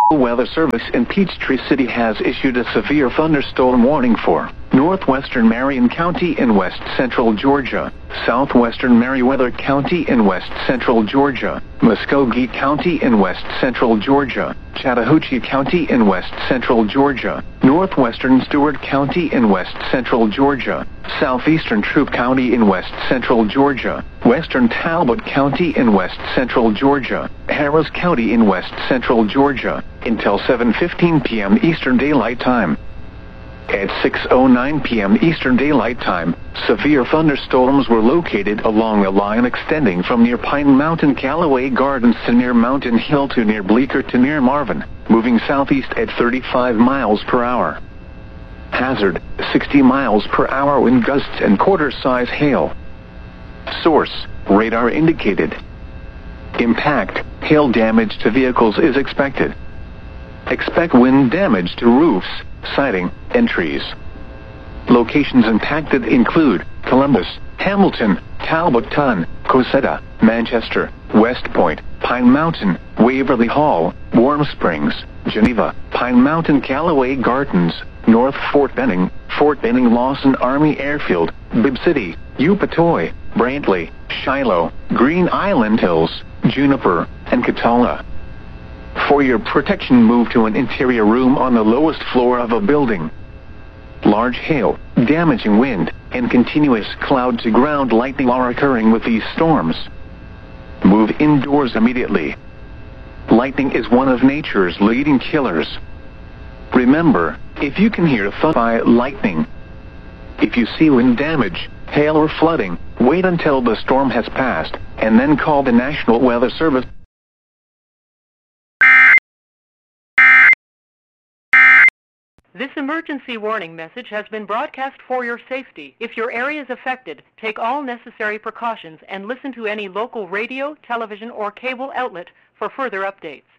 Weather Service in Peachtree City has issued a severe thunderstorm warning for northwestern Marion County in west central Georgia, southwestern Meriwether County in west central Georgia, Muskogee County in west central Georgia, Chattahoochee County in west central Georgia, northwestern Stewart County in west central Georgia, southeastern Troup County in west central Georgia, western Talbot County in west central Georgia, Harris County in west central Georgia, until 7:15 p.m. Eastern Daylight Time. At 6:09 p.m. Eastern Daylight Time, severe thunderstorms were located along a line extending from near Pine Mountain Callaway Gardens to near Mountain Hill to near Bleecker to near Marvin, moving southeast at 35 miles per hour. Hazard, 60 miles per hour wind gusts and quarter-size hail. Source, radar indicated. Impact, hail damage to vehicles is expected. Expect wind damage to roofs, siding, and trees. Locations impacted include Columbus, Hamilton, Talbotton, Cosetta, Manchester, West Point, Pine Mountain, Waverly Hall, Warm Springs, Geneva, Pine Mountain Callaway Gardens, North Fort Benning, Lawson Army Airfield, Bibb City, Eupatoy, Brantley, Shiloh, Green Island Hills, Juniper, and Catala. For your protection, move to an interior room on the lowest floor of a building. Large hail, damaging wind, and continuous cloud-to-ground lightning are occurring with these storms. Move indoors immediately. Lightning is one of nature's leading killers. Remember, if you can hear thunder by lightning, if you see wind damage, hail or flooding, wait until the storm has passed, and then call the National Weather Service. This emergency warning message has been broadcast for your safety. If your area is affected, take all necessary precautions and listen to any local radio, television, or cable outlet for further updates.